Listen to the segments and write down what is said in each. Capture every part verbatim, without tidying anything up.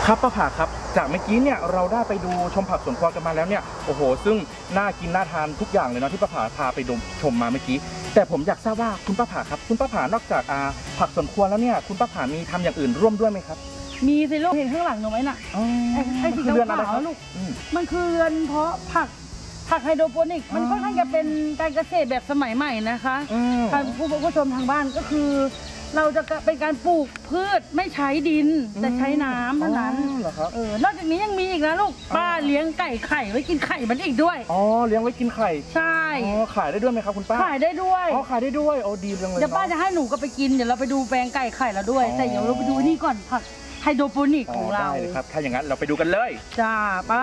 ครับป้าผาครับจากเมื่อกี้เนี่ยเราได้ไปดูชมผักสวนครัวกันมาแล้วเนี่ยโอ้โหซึ่งน่ากินน่าทานทุกอย่างเลยนะที่ป้าผาพาไปดูชมมาเมื่อกี้แต่ผมอยากทราบว่าคุณป้าผาครับคุณป้าผานอกจากอ่าผักสวนครัวแล้วเนี่ยคุณป้าผามีทำอย่างอื่นร่วมด้วยไหมครับมีสิลูกเห็นข้างหลังหนูไหมน่ะไอ้ไอ้สีขาวๆลูกมันคือเรือนเพาะผักผักไฮโดรโปนิกมันค่อนข้างจะเป็นการเกษตรแบบสมัยใหม่นะคะทางผู้ผู้ชมทางบ้านก็คือเราจะเป็นการปลูกพืชไม่ใช้ดินแต่ใช้น้ำเท่านั้นเออนอกจากนี้ยังมีอีกนะลูกป้าเลี้ยงไก่ไข่ไว้กินไข่มันอีกด้วยอ๋อเลี้ยงไว้กินไข่ใช่อ๋อขายได้ด้วยไหมครับคุณป้าขายได้ด้วยอ๋อขายได้ด้วยโอ้ดีจังเลยเดี๋ยวป้าจะให้หนูก็ไปกินเดี๋ยวเราไปดูแปลงไก่ไข่แล้วด้วยแต่เดี๋ยวเราไปดูนี่ก่อนผักไฮโดรโปนิกของเราได้เลยครับถ้าอย่างนั้นเราไปดูกันเลยจ้าป้า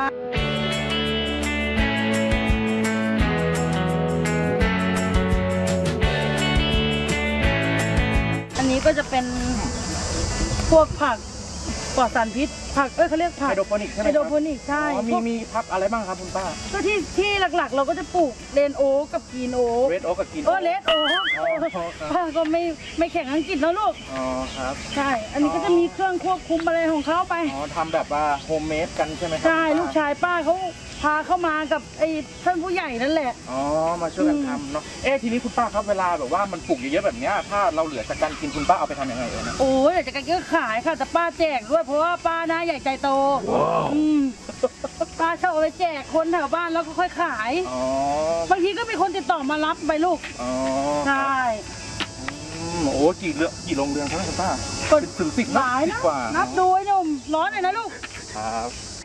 นี้ก็จะเป็นพวกผักปลอดสารพิษผักเอ้ยเขาเรียกผักไฮโดรโปนิกใช่ไหมไฮโดรโปนิกใช่มีมีผักอะไรบ้างครับคุณป้าก็ที่ที่หลักๆเราก็จะปลูกเรนโอ๊กกับกรีนโอ๊กเรดโอ๊กกับกรีนเออเรดโอ๊กป้าก็ไม่ไม่แข่งอังกฤษแล้วลูกอ๋อครับใช่อันนี้ก็จะมีเครื่องควบคุมอะไรของเขาไปอ๋อทำแบบว่าโฮมเมดกันใช่ไหมครับใช่ลูกชายป้าเขาพาเข้ามากับไอ้ท่านผู้ใหญ่นั่นแหละอ๋อมาช่วยกันทำเนาะเอ๊ะทีนี้คุณป้าครับเวลาแบบว่ามันปลูกเยอะๆแบบนี้ถ้าเราเหลือจากการกินคุณป้าเอาไปทำยังไงเอ่ยนะโอ้ยจากการก็ขายค่ะแต่ป้าแจกด้วยเพราะว่าป้าหน้าใหญ่ใจโตอืมป้าชอบเอาไปแจกคนแถวบ้านแล้วก็ค่อยขายอ๋อบางทีก็มีคนติดต่อมารับไปลูกอ๋อใช่โอ้กี่เรือนกี่โรงเรือนครับคุณป้าก็ถึงสิบหลายนะนับดูไอ้หนุ่มร้อนเลยนะลูกครับ